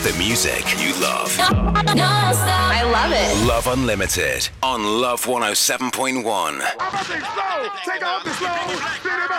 The music you love. I love it. Love Unlimited on Love 107.1. I'm about to explode. Take off the slow.